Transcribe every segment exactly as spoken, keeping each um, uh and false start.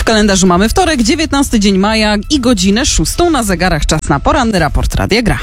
kalendarzu mamy wtorek, dziewiętnasty dzień maja i godzinę szóstą na zegarach. Czas na poranny raport Radia Gra.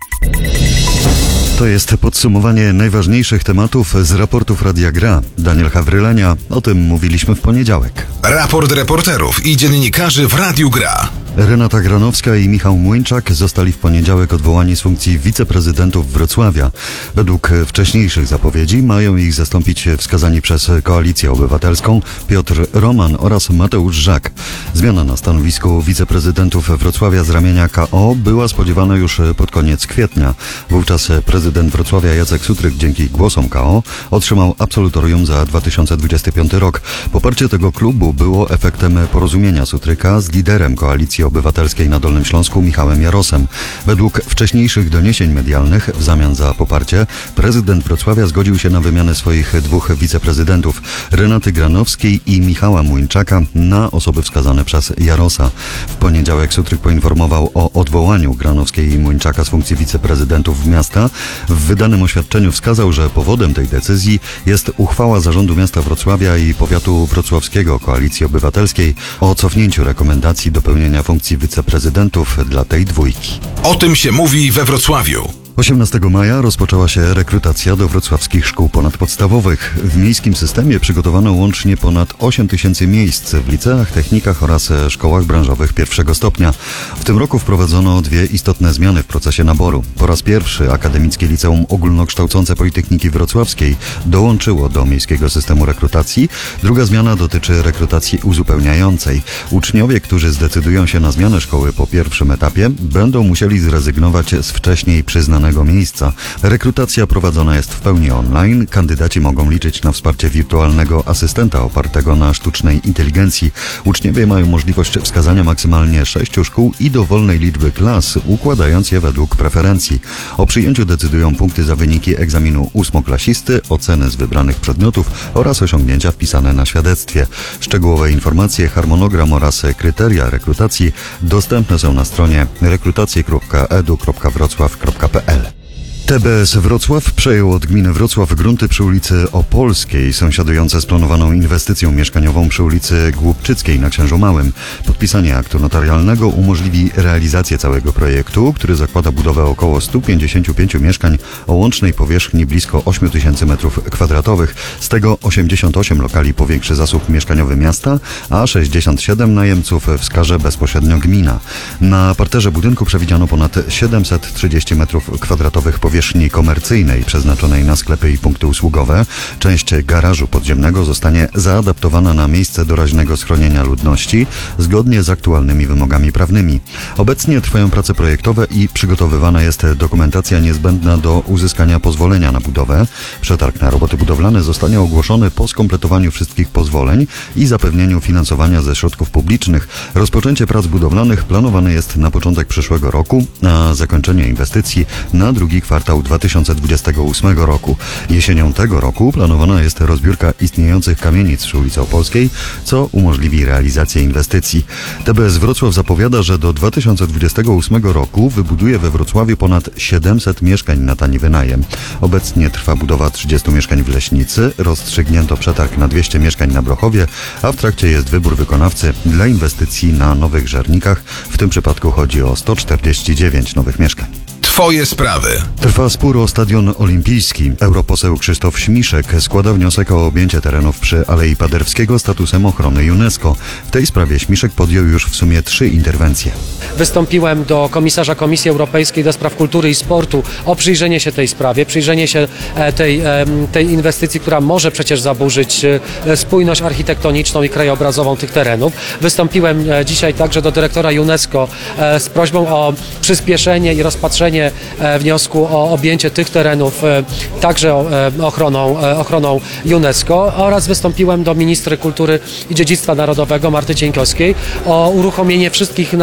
To jest podsumowanie najważniejszych tematów z raportów Radia Gra. Daniel Hawrylenia, o tym mówiliśmy w poniedziałek. Raport reporterów i dziennikarzy w Radiu Gra. Renata Granowska i Michał Młyńczak zostali w poniedziałek odwołani z funkcji wiceprezydentów Wrocławia. Według wcześniejszych zapowiedzi mają ich zastąpić wskazani przez Koalicję Obywatelską Piotr Roman oraz Mateusz Żak. Zmiana na stanowisku wiceprezydentów Wrocławia z ramienia K O była spodziewana już pod koniec kwietnia. Wówczas prezydent Wrocławia Jacek Sutryk dzięki głosom K O otrzymał absolutorium za dwa tysiące dwudziesty piąty rok. Poparcie tego klubu było efektem porozumienia Sutryka z liderem Koalicji Obywatelskiej na Dolnym Śląsku Michałem Jarosem. Według wcześniejszych doniesień medialnych w zamian za poparcie prezydent Wrocławia zgodził się na wymianę swoich dwóch wiceprezydentów, Renaty Granowskiej i Michała Młyńczaka, na osoby wskazane przez Jarosa. W poniedziałek Sutryk poinformował o odwołaniu Granowskiej i Młyńczaka z funkcji wiceprezydentów miasta. W wydanym oświadczeniu wskazał, że powodem tej decyzji jest uchwała Zarządu Miasta Wrocławia i Powiatu Wrocławskiego Koalicji Obywatelskiej o cofnięciu rekomendacji do pełnienia funkcji wiceprezydentów dla tej dwójki. O tym się mówi we Wrocławiu. osiemnastego maja rozpoczęła się rekrutacja do wrocławskich szkół ponadpodstawowych. W miejskim systemie przygotowano łącznie ponad osiem tysięcy miejsc w liceach, technikach oraz szkołach branżowych pierwszego stopnia. W tym roku wprowadzono dwie istotne zmiany w procesie naboru. Po raz pierwszy Akademickie Liceum Ogólnokształcące Politechniki Wrocławskiej dołączyło do miejskiego systemu rekrutacji. Druga zmiana dotyczy rekrutacji uzupełniającej. Uczniowie, którzy zdecydują się na zmianę szkoły po pierwszym etapie, będą musieli zrezygnować z wcześniej przyznanych miejsca. Rekrutacja prowadzona jest w pełni online. Kandydaci mogą liczyć na wsparcie wirtualnego asystenta opartego na sztucznej inteligencji. Uczniowie mają możliwość wskazania maksymalnie sześciu szkół i dowolnej liczby klas, układając je według preferencji. O przyjęciu decydują punkty za wyniki egzaminu ósmoklasisty, oceny z wybranych przedmiotów oraz osiągnięcia wpisane na świadectwie. Szczegółowe informacje, harmonogram oraz kryteria rekrutacji dostępne są na stronie rekrutacje kropka edu kropka wrocław kropka pe el. T B S Wrocław przejął od gminy Wrocław grunty przy ulicy Opolskiej, sąsiadujące z planowaną inwestycją mieszkaniową przy ulicy Głubczyckiej na Księżu Małym. Podpisanie aktu notarialnego umożliwi realizację całego projektu, który zakłada budowę około stu pięćdziesięciu pięciu mieszkań o łącznej powierzchni blisko ośmiu tysięcy metrów kwadratowych. Z tego osiemdziesiąt osiem lokali powiększy zasób mieszkaniowy miasta, a sześćdziesiąt siedem najemców wskaże bezpośrednio gmina. Na parterze budynku przewidziano ponad siedemset trzydzieści metrów kwadratowych powierzchni powierzchni komercyjnej przeznaczonej na sklepy i punkty usługowe. Część garażu podziemnego zostanie zaadaptowana na miejsce doraźnego schronienia ludności zgodnie z aktualnymi wymogami prawnymi. Obecnie trwają prace projektowe i przygotowywana jest dokumentacja niezbędna do uzyskania pozwolenia na budowę. Przetarg na roboty budowlane zostanie ogłoszony po skompletowaniu wszystkich pozwoleń i zapewnieniu finansowania ze środków publicznych. Rozpoczęcie prac budowlanych planowane jest na początek przyszłego roku, a zakończenie inwestycji na drugi kwartał dwa tysiące dwudziestego ósmego roku. Jesienią tego roku planowana jest rozbiórka istniejących kamienic przy ulicy Opolskiej, co umożliwi realizację inwestycji. T B S Wrocław zapowiada, że do dwa tysiące dwudziestego ósmego roku wybuduje we Wrocławiu ponad siedemset mieszkań na tani wynajem. Obecnie trwa budowa trzydziestu mieszkań w Leśnicy, rozstrzygnięto przetarg na dwieście mieszkań na Brochowie, a w trakcie jest wybór wykonawcy dla inwestycji na Nowych Żernikach. W tym przypadku chodzi o sto czterdzieści dziewięć nowych mieszkań. Twoje sprawy. Trwa spór o Stadion Olimpijski. Europoseł Krzysztof Śmiszek składa wniosek o objęcie terenów przy Alei Paderewskiego statusem ochrony UNESCO. W tej sprawie Śmiszek podjął już w sumie trzy interwencje. Wystąpiłem do komisarza Komisji Europejskiej do spraw kultury i sportu o przyjrzenie się tej sprawie, przyjrzenie się tej, tej inwestycji, która może przecież zaburzyć spójność architektoniczną i krajobrazową tych terenów. Wystąpiłem dzisiaj także do dyrektora UNESCO z prośbą o przyspieszenie i rozpatrzenie wniosku o objęcie tych terenów także ochroną, ochroną UNESCO oraz wystąpiłem do ministry kultury i dziedzictwa narodowego Marty Cieńkowskiej o uruchomienie wszystkich narzędzi, które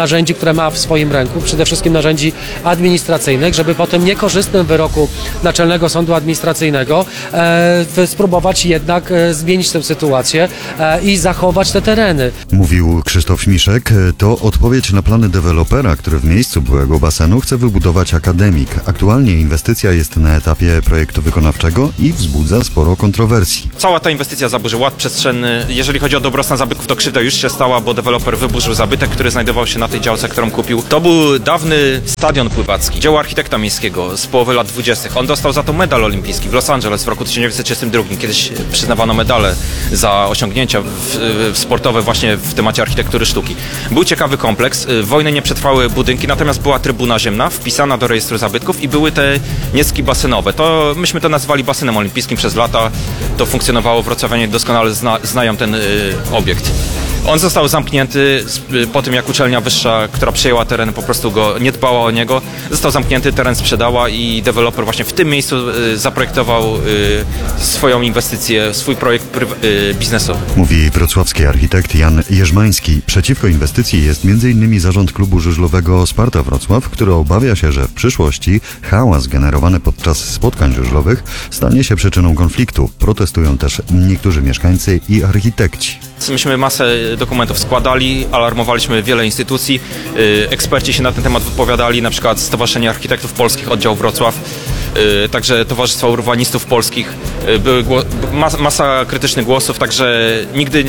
które ma w swoim ręku, przede wszystkim narzędzi administracyjnych, żeby po tym niekorzystnym wyroku Naczelnego Sądu Administracyjnego e, spróbować jednak e, zmienić tę sytuację e, i zachować te tereny. Mówił Krzysztof Śmiszek. To odpowiedź na plany dewelopera, który w miejscu byłego basenu chce wybudować akademik. Aktualnie inwestycja jest na etapie projektu wykonawczego i wzbudza sporo kontrowersji. Cała ta inwestycja zaburzy ład przestrzenny. Jeżeli chodzi o dobrostan zabytków, to krzywda już się stała, bo deweloper wyburzył zabytek, który znajdował się na tej działce, którą kupił. To był dawny stadion pływacki, dzieło architekta miejskiego z połowy lat dwudziestych. On dostał za to medal olimpijski w Los Angeles w roku tysiąc dziewięćset trzydziestym drugim. Kiedyś przyznawano medale za osiągnięcia w, w, sportowe właśnie w temacie architektury sztuki. Był ciekawy kompleks. Wojny nie przetrwały budynki, natomiast była trybuna ziemna wpisana do rejestru zabytków i były te nieski basenowe. To myśmy to nazywali basenem olimpijskim przez lata. To funkcjonowało, wrocławianie doskonale zna, znają ten y, obiekt. On został zamknięty po tym, jak uczelnia wyższa, która przejęła teren, po prostu go nie dbała o niego. Został zamknięty, teren sprzedała i deweloper właśnie w tym miejscu zaprojektował swoją inwestycję, swój projekt biznesowy. Mówi wrocławski architekt Jan Jerzmański. Przeciwko inwestycji jest między innymi zarząd klubu żużlowego Sparta Wrocław, który obawia się, że w przyszłości hałas generowany podczas spotkań żużlowych stanie się przyczyną konfliktu. Protestują też niektórzy mieszkańcy i architekci. Myśmy masę dokumentów składali, alarmowaliśmy wiele instytucji, eksperci się na ten temat wypowiadali, na przykład Stowarzyszenie Architektów Polskich, oddział Wrocław, także Towarzystwo Urbanistów Polskich, były masa krytycznych głosów, także nigdy,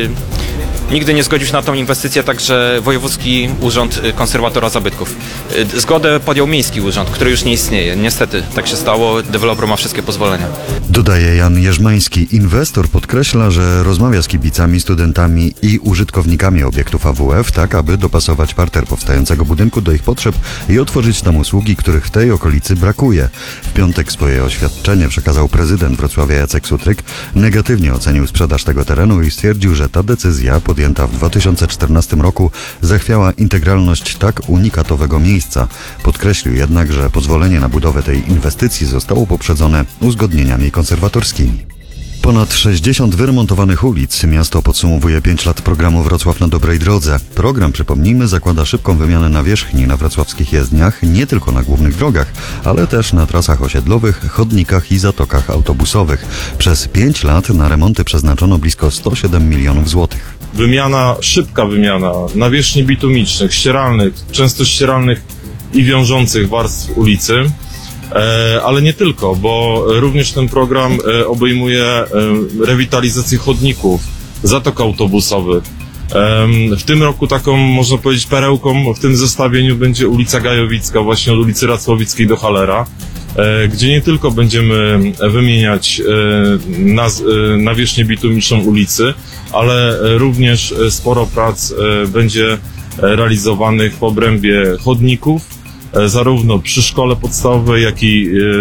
nigdy nie zgodził się na tą inwestycję, także Wojewódzki Urząd Konserwatora Zabytków. Zgodę podjął Miejski Urząd, który już nie istnieje. Niestety tak się stało, deweloper ma wszystkie pozwolenia. Dodaje Jan Jerzmański. Inwestor podkreśla, że rozmawia z kibicami, studentami i użytkownikami obiektów A W F, tak aby dopasować parter powstającego budynku do ich potrzeb i otworzyć tam usługi, których w tej okolicy brakuje. W piątek swoje oświadczenie przekazał prezydent Wrocławia Jacek Sutryk. Negatywnie ocenił sprzedaż tego terenu i stwierdził, że ta decyzja podjęta w dwa tysiące czternastym roku zachwiała integralność tak unikatowego miejsca. Podkreślił jednak, że pozwolenie na budowę tej inwestycji zostało poprzedzone uzgodnieniami konserwatorskimi. Ponad sześćdziesiąt wyremontowanych ulic. Miasto podsumowuje pięć lat programu Wrocław na dobrej drodze. Program, przypomnijmy, zakłada szybką wymianę nawierzchni na wrocławskich jezdniach, nie tylko na głównych drogach, ale też na trasach osiedlowych, chodnikach i zatokach autobusowych. Przez pięć lat na remonty przeznaczono blisko sto siedem milionów złotych. Wymiana, szybka wymiana nawierzchni bitumicznych, ścieralnych, często ścieralnych i wiążących warstw ulicy. Ale nie tylko, bo również ten program obejmuje rewitalizację chodników, zatok autobusowych. W tym roku taką, można powiedzieć, perełką w tym zestawieniu będzie ulica Gajowicka, właśnie od ulicy Racławickiej do Hallera, gdzie nie tylko będziemy wymieniać nawierzchnię bitumiczną ulicy, ale również sporo prac będzie realizowanych w obrębie chodników, zarówno przy szkole podstawowej, jak i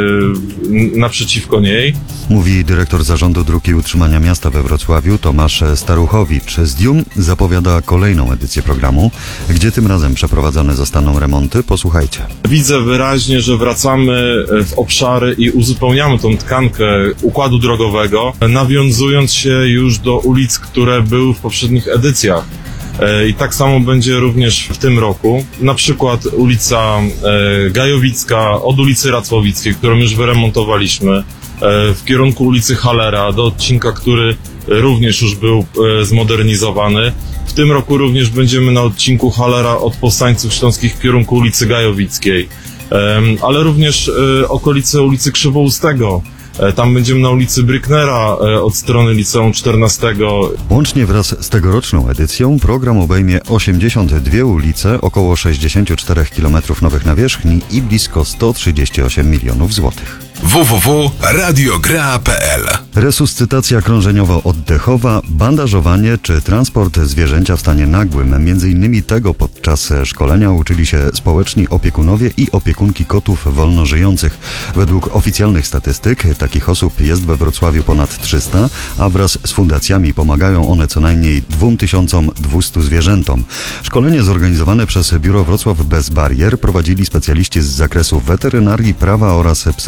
yy, naprzeciwko niej. Mówi dyrektor Zarządu Dróg i Utrzymania Miasta we Wrocławiu Tomasz Staruchowicz. Z D I U M zapowiada kolejną edycję programu, gdzie tym razem przeprowadzane zostaną remonty. Posłuchajcie. Widzę wyraźnie, że wracamy w obszary i uzupełniamy tą tkankę układu drogowego, nawiązując się już do ulic, które były w poprzednich edycjach. I tak samo będzie również w tym roku. Na przykład ulica Gajowicka od ulicy Racławickiej, którą już wyremontowaliśmy, w kierunku ulicy Hallera do odcinka, który również już był zmodernizowany. W tym roku również będziemy na odcinku Hallera od Powstańców Śląskich w kierunku ulicy Gajowickiej, ale również okolice ulicy Krzywoustego. Tam będziemy na ulicy Brücknera od strony Liceum czternastego. Łącznie wraz z tegoroczną edycją program obejmie osiemdziesiąt dwie ulice, około sześćdziesiąt cztery kilometry nowych nawierzchni i blisko sto trzydzieści osiem milionów złotych. w w w kropka radiogra kropka p l Resuscytacja krążeniowo-oddechowa, bandażowanie czy transport zwierzęcia w stanie nagłym. Między innymi tego podczas szkolenia uczyli się społeczni opiekunowie i opiekunki kotów wolnożyjących. Według oficjalnych statystyk takich osób jest we Wrocławiu ponad trzysta, a wraz z fundacjami pomagają one co najmniej dwa tysiące dwieście zwierzętom. Szkolenie zorganizowane przez Biuro Wrocław Bez Barier prowadzili specjaliści z zakresu weterynarii, prawa oraz psychologii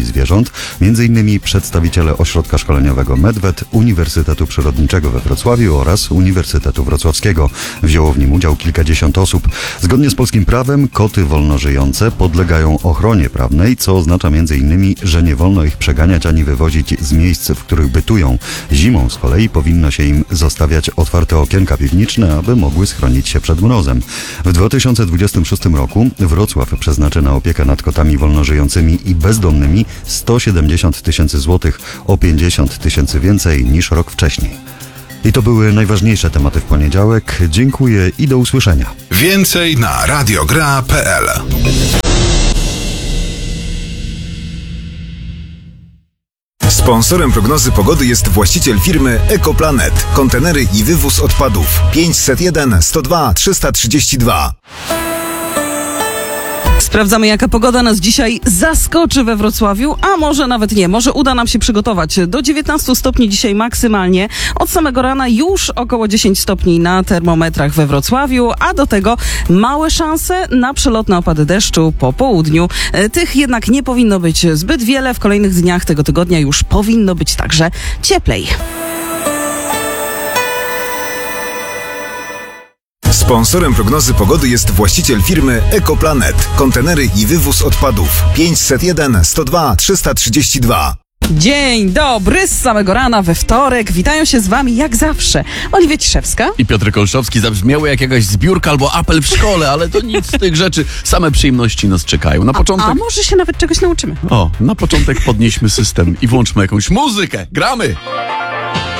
zwierząt, między innymi przedstawiciele Ośrodka Szkoleniowego Medwed, Uniwersytetu Przyrodniczego we Wrocławiu oraz Uniwersytetu Wrocławskiego. Wzięło w nim udział kilkadziesiąt osób. Zgodnie z polskim prawem koty wolnożyjące podlegają ochronie prawnej, co oznacza między innymi, że nie wolno ich przeganiać ani wywozić z miejsc, w których bytują. Zimą z kolei powinno się im zostawiać otwarte okienka piwniczne, aby mogły schronić się przed mrozem. W dwa tysiące dwudziestym szóstym roku Wrocław przeznaczy na opiekę nad kotami wolnożyjącymi i bezdomnymi sto siedemdziesiąt tysięcy złotych, o pięćdziesiąt tysięcy więcej niż rok wcześniej. I to były najważniejsze tematy w poniedziałek. Dziękuję i do usłyszenia. Więcej na radiogra kropka p l. Sponsorem prognozy pogody jest właściciel firmy Ekoplanet. Kontenery i wywóz odpadów. pięćset jeden sto dwa trzysta trzydzieści dwa. Sprawdzamy, jaka pogoda nas dzisiaj zaskoczy we Wrocławiu, a może nawet nie. Może uda nam się przygotować. Do dziewiętnastu stopni dzisiaj maksymalnie. Od samego rana już około dziesięć stopni na termometrach we Wrocławiu, a do tego małe szanse na przelotne opady deszczu po południu. Tych jednak nie powinno być zbyt wiele. W kolejnych dniach tego tygodnia już powinno być także cieplej. Sponsorem prognozy pogody jest właściciel firmy Ekoplanet. Kontenery i wywóz odpadów. pięćset jeden sto dwa trzysta trzydzieści dwa. Dzień dobry, z samego rana we wtorek. Witają się z wami jak zawsze Oliwia Ciszewska i Piotr Kolszowski. Zabrzmiało jak jakaś zbiórka albo apel w szkole, ale to nic z tych rzeczy. Same przyjemności nas czekają. Na początek... A, a może się nawet czegoś nauczymy. O, na początek podnieśmy system i włączmy jakąś muzykę. Gramy!